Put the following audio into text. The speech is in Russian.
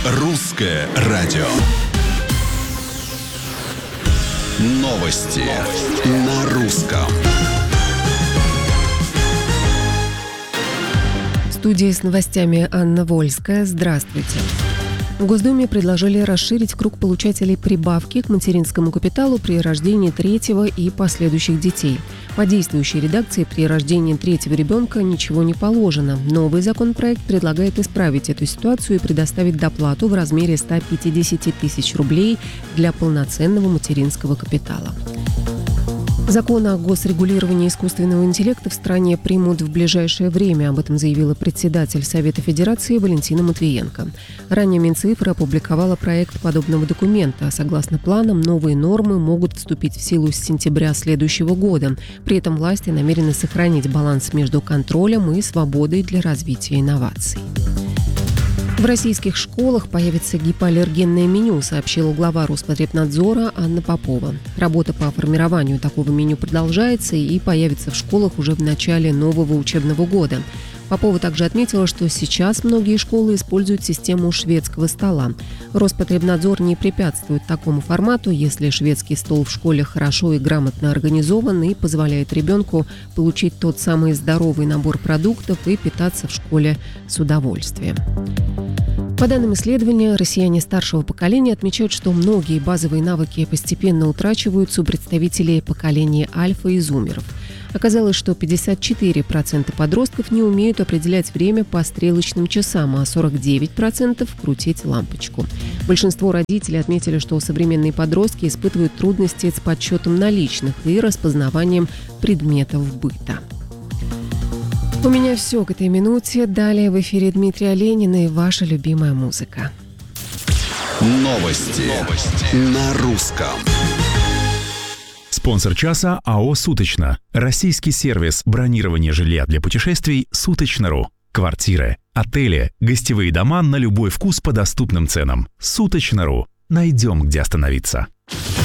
Русское радио. Новости на русском. В студии с новостями Анна Вольская. Здравствуйте. В Госдуме предложили расширить круг получателей прибавки к материнскому капиталу при рождении третьего и последующих детей. По действующей редакции при рождении третьего ребенка ничего не положено. Новый законопроект предлагает исправить эту ситуацию и предоставить доплату в размере 150 тысяч рублей для полноценного материнского капитала. Закон о госрегулировании искусственного интеллекта в стране примут в ближайшее время. Об этом заявила председатель Совета Федерации Валентина Матвиенко. Ранее Минцифры опубликовала проект подобного документа. Согласно планам, новые нормы могут вступить в силу с сентября следующего года. При этом власти намерены сохранить баланс между контролем и свободой для развития инноваций. В российских школах появится гипоаллергенное меню, сообщила глава Роспотребнадзора Анна Попова. Работа по формированию такого меню продолжается и появится в школах уже в начале нового учебного года. Попова также отметила, что сейчас многие школы используют систему шведского стола. Роспотребнадзор не препятствует такому формату, если шведский стол в школе хорошо и грамотно организован и позволяет ребенку получить тот самый здоровый набор продуктов и питаться в школе с удовольствием. По данным исследования, россияне старшего поколения отмечают, что многие базовые навыки постепенно утрачиваются у представителей поколения альфа и зумеров. Оказалось, что 54% подростков не умеют определять время по стрелочным часам, а 49% крутить лампочку. Большинство родителей отметили, что современные подростки испытывают трудности с подсчетом наличных и распознаванием предметов быта. У меня все к этой минуте. Далее в эфире Дмитрий Оленин и ваша любимая музыка. Новости на русском. Спонсор часа АО «Суточно». Российский сервис бронирования жилья для путешествий «Суточно.ру». Квартиры, отели, гостевые дома на любой вкус по доступным ценам. «Суточно.ру». Найдем, где остановиться.